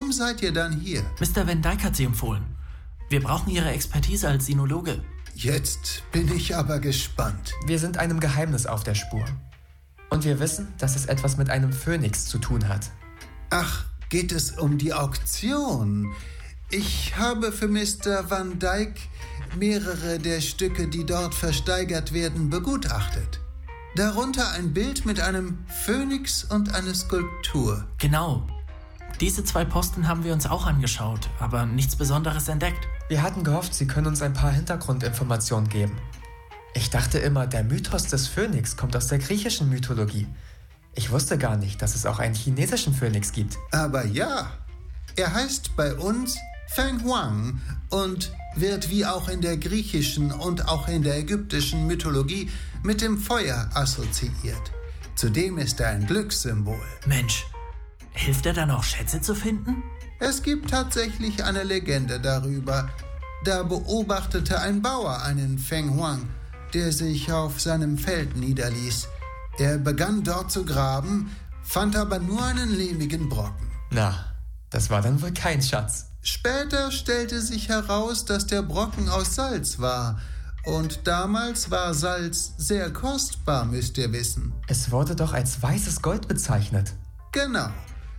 Warum seid ihr dann hier? Mr. Van Dyke hat Sie empfohlen. Wir brauchen Ihre Expertise als Sinologe. Jetzt bin ich aber gespannt. Wir sind einem Geheimnis auf der Spur. Und wir wissen, dass es etwas mit einem Phönix zu tun hat. Ach, geht es um die Auktion? Ich habe für Mr. Van Dyke mehrere der Stücke, die dort versteigert werden, begutachtet. Darunter ein Bild mit einem Phönix und eine Skulptur. Genau. Diese 2 Posten haben wir uns auch angeschaut, aber nichts Besonderes entdeckt. Wir hatten gehofft, Sie können uns ein paar Hintergrundinformationen geben. Ich dachte immer, der Mythos des Phönix kommt aus der griechischen Mythologie. Ich wusste gar nicht, dass es auch einen chinesischen Phönix gibt. Aber ja, er heißt bei uns Feng Huang und wird wie auch in der griechischen und auch in der ägyptischen Mythologie mit dem Feuer assoziiert. Zudem ist er ein Glückssymbol. Mensch, hilft er dann auch, Schätze zu finden? Es gibt tatsächlich eine Legende darüber. Da beobachtete ein Bauer einen Feng Huang, der sich auf seinem Feld niederließ. Er begann dort zu graben, fand aber nur einen lehmigen Brocken. Na, das war dann wohl kein Schatz. Später stellte sich heraus, dass der Brocken aus Salz war. Und damals war Salz sehr kostbar, müsst ihr wissen. Es wurde doch als weißes Gold bezeichnet. Genau.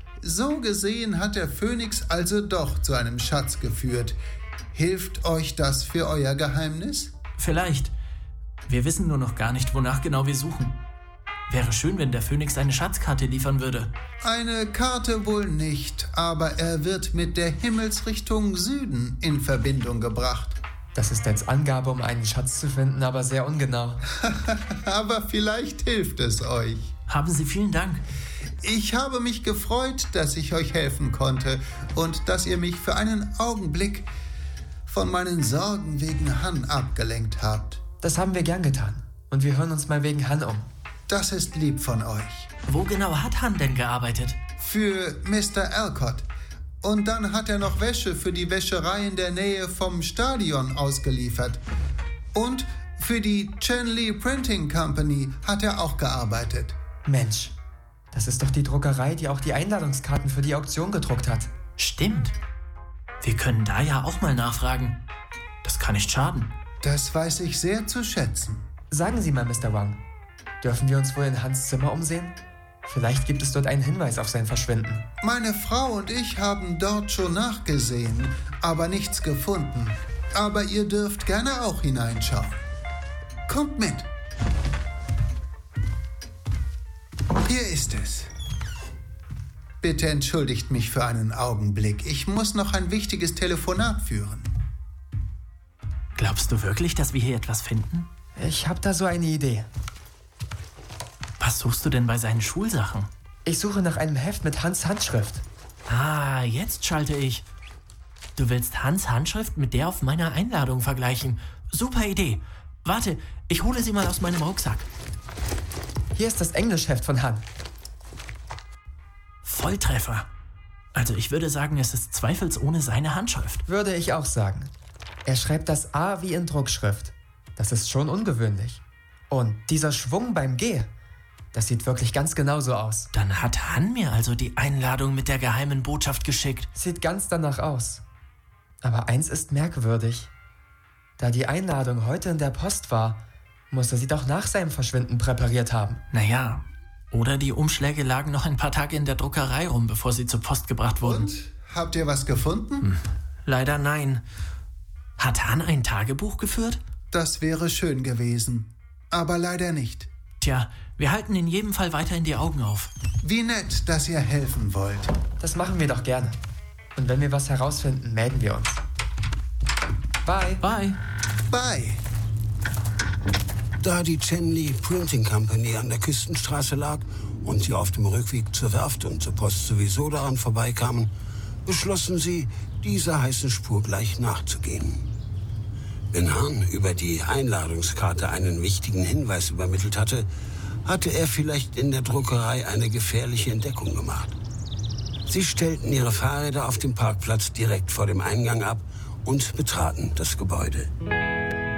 So gesehen hat der Phönix also doch zu einem Schatz geführt. Hilft euch das für euer Geheimnis? Vielleicht. Wir wissen nur noch gar nicht, wonach genau wir suchen. Wäre schön, wenn der Phönix eine Schatzkarte liefern würde. Eine Karte wohl nicht, aber er wird mit der Himmelsrichtung Süden in Verbindung gebracht. Das ist als Angabe, um einen Schatz zu finden, aber sehr ungenau. Aber vielleicht hilft es euch. Haben Sie vielen Dank. Ich habe mich gefreut, dass ich euch helfen konnte und dass ihr mich für einen Augenblick von meinen Sorgen wegen Han abgelenkt habt. Das haben wir gern getan. Und wir hören uns mal wegen Han um. Das ist lieb von euch. Wo genau hat Han denn gearbeitet? Für Mr. Alcott. Und dann hat er noch Wäsche für die Wäscherei in der Nähe vom Stadion ausgeliefert. Und für die Chen Li Printing Company hat er auch gearbeitet. Mensch, das ist doch die Druckerei, die auch die Einladungskarten für die Auktion gedruckt hat. Stimmt. Wir können da ja auch mal nachfragen. Das kann nicht schaden. Das weiß ich sehr zu schätzen. Sagen Sie mal, Mr. Wang, dürfen wir uns wohl in Hans Zimmer umsehen? Vielleicht gibt es dort einen Hinweis auf sein Verschwinden. Meine Frau und ich haben dort schon nachgesehen, aber nichts gefunden. Aber ihr dürft gerne auch hineinschauen. Kommt mit. Hier ist es. Bitte entschuldigt mich für einen Augenblick. Ich muss noch ein wichtiges Telefonat führen. Glaubst du wirklich, dass wir hier etwas finden? Ich habe da so eine Idee. Was suchst du denn bei seinen Schulsachen? Ich suche nach einem Heft mit Hans' Handschrift. Ah, jetzt schalte ich. Du willst Hans' Handschrift mit der auf meiner Einladung vergleichen. Super Idee. Warte, ich hole sie mal aus meinem Rucksack. Hier ist das Englischheft von Han. Volltreffer. Also ich würde sagen, es ist zweifelsohne seine Handschrift. Würde ich auch sagen. Er schreibt das A wie in Druckschrift. Das ist schon ungewöhnlich. Und dieser Schwung beim G, das sieht wirklich ganz genauso aus. Dann hat Han mir also die Einladung mit der geheimen Botschaft geschickt. Sieht ganz danach aus. Aber eins ist merkwürdig. Da die Einladung heute in der Post war, muss er sie doch nach seinem Verschwinden präpariert haben. Naja, oder die Umschläge lagen noch ein paar Tage in der Druckerei rum, bevor sie zur Post gebracht wurden. Und? Habt ihr was gefunden? Leider nein. Hat Han ein Tagebuch geführt? Das wäre schön gewesen. Aber leider nicht. Tja, wir halten in jedem Fall weiterhin die Augen auf. Wie nett, dass ihr helfen wollt. Das machen wir doch gerne. Und wenn wir was herausfinden, melden wir uns. Bye. Bye. Bye. Da die Chen Li Printing Company an der Küstenstraße lag und sie auf dem Rückweg zur Werft und zur Post sowieso daran vorbeikamen, beschlossen sie, dieser heißen Spur gleich nachzugehen. Wenn Han über die Einladungskarte einen wichtigen Hinweis übermittelt hatte, hatte er vielleicht in der Druckerei eine gefährliche Entdeckung gemacht. Sie stellten ihre Fahrräder auf dem Parkplatz direkt vor dem Eingang ab und betraten das Gebäude.